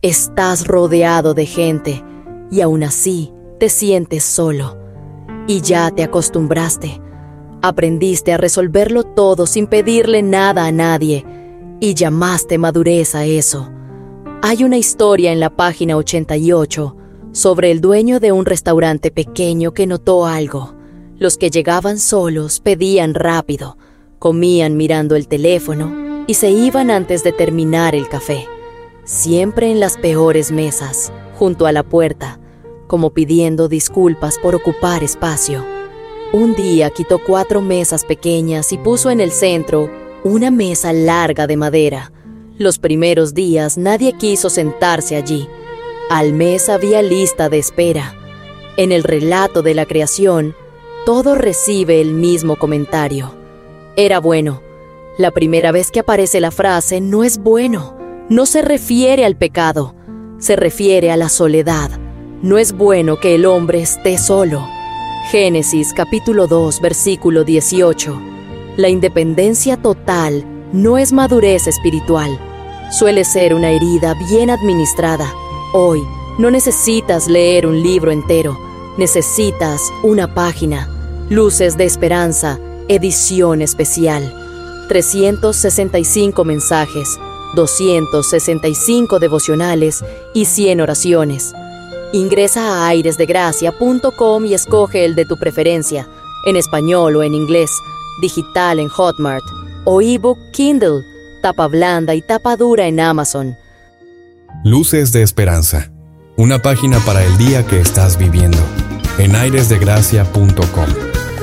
Estás rodeado de gente y aún así te sientes solo. Y ya te acostumbraste. Aprendiste a resolverlo todo sin pedirle nada a nadie y llamaste madurez a eso. Hay una historia en la página 88 sobre el dueño de un restaurante pequeño que notó algo. Los que llegaban solos pedían rápido, comían mirando el teléfono y se iban antes de terminar el café. Siempre en las peores mesas, junto a la puerta, como pidiendo disculpas por ocupar espacio. Un día quitó 4 mesas pequeñas y puso en el centro una mesa larga de madera. Los primeros días nadie quiso sentarse allí. Al mes había lista de espera. En el relato de la creación, todo recibe el mismo comentario. Era bueno. La primera vez que aparece la frase no es bueno. No se refiere al pecado. Se refiere a la soledad. No es bueno que el hombre esté solo. Génesis capítulo 2, versículo 18. La independencia total no es madurez espiritual. Suele ser una herida bien administrada. Hoy no necesitas leer un libro entero. Necesitas una página. Luces de Esperanza, edición especial. 365 mensajes, 265 devocionales y 100 oraciones. Ingresa a airesdegracia.com y escoge el de tu preferencia, en español o en inglés, digital en Hotmart, o ebook Kindle, tapa blanda y tapa dura en Amazon. Luces de Esperanza, una página para el día que estás viviendo, en airesdegracia.com.